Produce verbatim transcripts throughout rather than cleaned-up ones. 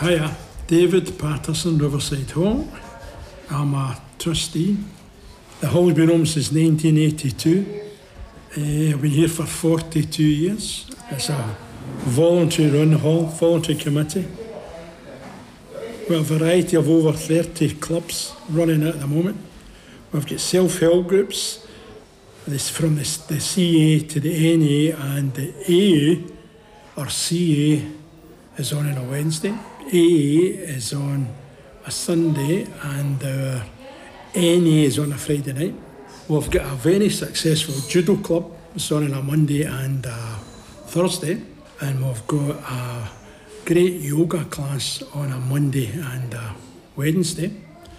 Hiya, David Patterson, Riverside Hall. I'm a trustee. The hall's been open since nineteen eighty-two. Uh, I've been here for forty-two years. It's a voluntary run hall, voluntary committee. We have a variety of over thirty clubs running at the moment. We've got self-help groups, this from the, the C A to the N A, and the A A or C A is on on a Wednesday. A A is on a Sunday, and our N A is on a Friday night. We've got a very successful judo club. It's on on a Monday and a Thursday, and we've got a great yoga class on a Monday and a Wednesday.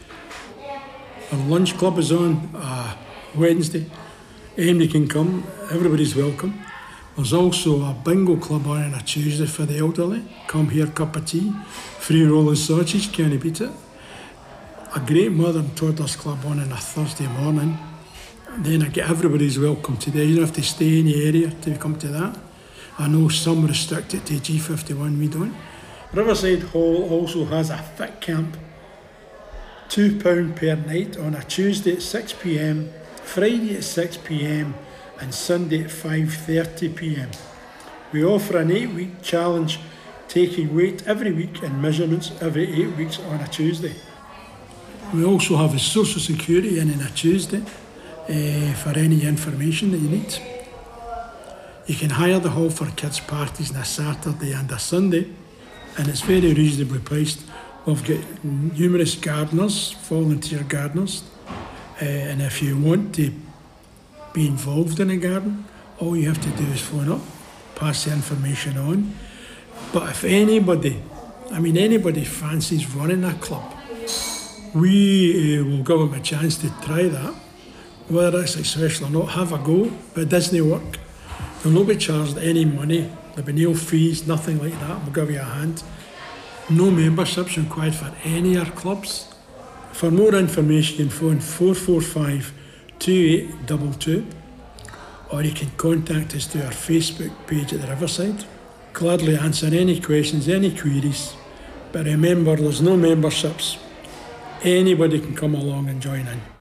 Our lunch club is on a Wednesday. Anybody can come, everybody's welcome. There's also a bingo club on on a Tuesday for the elderly. Come here, cup of tea, free rolling sausage, can't you beat it? A great mother and toddlers club on on a Thursday morning. Then I get everybody's welcome today. You don't have to stay in the area to come to that. I know some restrict it to G fifty-one, we don't. Riverside Hall also has a fit camp, two pounds per night on a Tuesday at six p m, Friday at six p m and Sunday at five thirty p m. We offer an eight week challenge, taking weight every week and measurements every eight weeks on a Tuesday. We also have a social security in on a Tuesday uh, for any information that you need. You can hire the hall for kids' parties on a Saturday and a Sunday, and it's very reasonably priced. We've got numerous gardeners, volunteer gardeners, uh, and if you want to be involved in a garden, all you have to do is phone up, pass the information on. But if anybody, I mean anybody fancies running a club, we uh, will give them a chance to try that. Whether it's successful or not, have a go, but it doesn't work. You'll not be charged any money, there'll be no fees, nothing like that. We'll give you a hand. No memberships required for any of our clubs. For more information, you can phone four four five, two eight two two, or you can contact us through our Facebook page at the Riverside. Gladly answer any questions, any queries, but remember there's no memberships. Anybody can come along and join in.